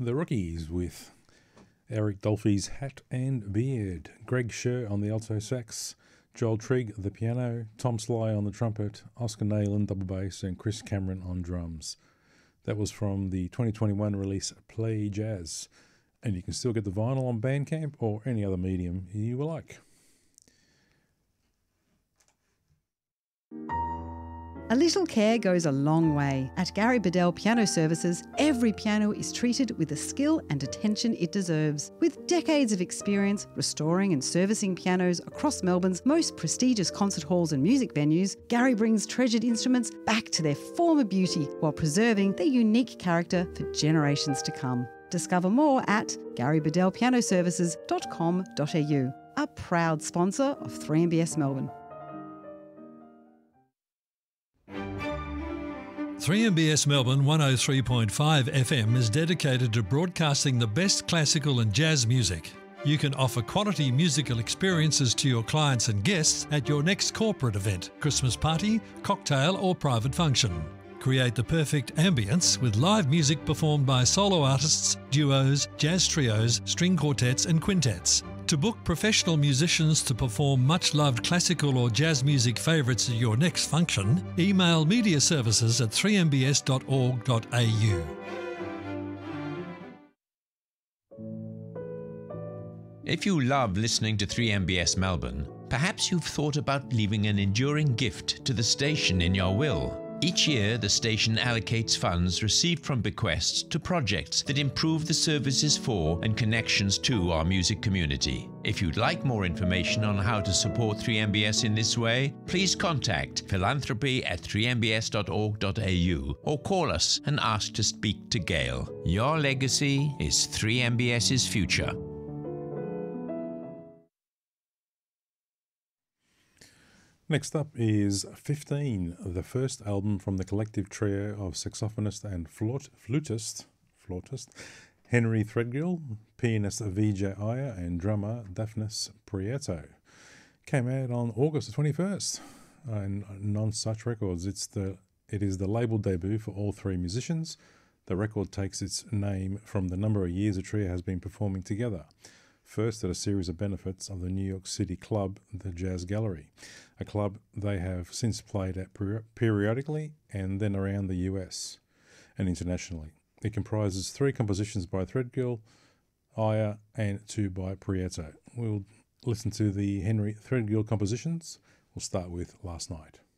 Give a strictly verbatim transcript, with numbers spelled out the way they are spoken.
The Rookies with Eric Dolphy's Hat and Beard, Greg Sher on the alto sax, Joel Trigg the piano, Tom Sly on the trumpet, Oscar Nayland double bass, and Chris Cameron on drums. That was from the twenty twenty-one release Play Jazz, and you can still get the vinyl on Bandcamp or any other medium you will like. A little care goes a long way. At Gary Bedell Piano Services, every piano is treated with the skill and attention it deserves. With decades of experience restoring and servicing pianos across Melbourne's most prestigious concert halls and music venues, Gary brings treasured instruments back to their former beauty while preserving their unique character for generations to come. Discover more at gary bedell piano services dot com dot a u, a proud sponsor of three M B S Melbourne. three M B S Melbourne one oh three point five F M is dedicated to broadcasting the best classical and jazz music. You can offer quality musical experiences to your clients and guests at your next corporate event, Christmas party, cocktail or private function. Create the perfect ambience with live music performed by solo artists, duos, jazz trios, string quartets and quintets. To book professional musicians to perform much-loved classical or jazz music favourites at your next function, email media services at three m b s dot org dot a u. If you love listening to three M B S Melbourne, perhaps you've thought about leaving an enduring gift to the station in your will. Each year, the station allocates funds received from bequests to projects that improve the services for and connections to our music community. If you'd like more information on how to support three M B S in this way, please contact philanthropy at three m b s dot org dot a u or call us and ask to speak to Gail. Your legacy is three M B S's future. Next up is fifteen, the first album from the collective trio of saxophonist and flaut, flutist, flautist Henry Threadgill, pianist Vijay Iyer, and drummer Daphnis Prieto. Came out on August the twenty-first on Non-Such Records. It's the it is the label debut for all three musicians. The record takes its name from the number of years the trio has been performing together. First at a series of benefits of the New York City club, the Jazz Gallery, a club they have since played at per- periodically and then around the U S and internationally. It comprises three compositions by Threadgill, Iyer, and two by Prieto. We'll listen to the Henry Threadgill compositions. We'll start with Last Night.